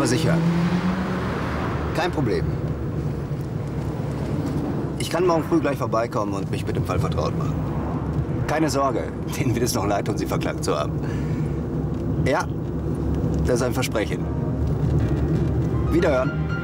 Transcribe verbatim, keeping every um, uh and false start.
Aber sicher. Kein Problem. Ich kann morgen früh gleich vorbeikommen und mich mit dem Fall vertraut machen. Keine Sorge, denen wird es noch leid tun, Sie verklagt zu haben. Ja, das ist ein Versprechen. Wiederhören.